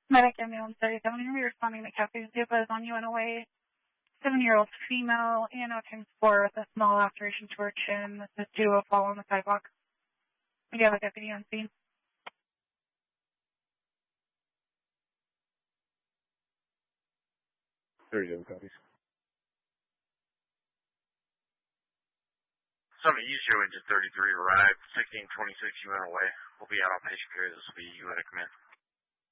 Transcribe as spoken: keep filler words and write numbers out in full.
Medic ambulance thirty-seven, I'm going to be responding to Cafe Zupa is on U N O A. Seven-year-old female, A N O times four with a small laceration to her chin. This is due to a fall on the sidewalk. We do have a deputy on scene. thirty-seven copies. Somebody use your engine thirty-three arrived, sixteen twenty-six U N O A. We'll be out on patient care. This will be U N A command.